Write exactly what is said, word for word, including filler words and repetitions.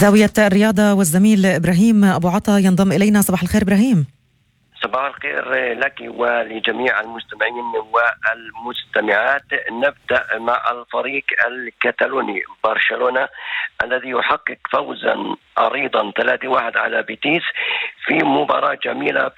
زاوية الرياضة والزميل إبراهيم أبو عطا ينضم إلينا. صباح الخير إبراهيم. صباح الخير لك ولجميع المستمعين والمستمعات. نبدأ مع الفريق الكتالوني برشلونة الذي يحقق فوزا عريضا ثلاثة واحد على بيتيس في مباراة جميلة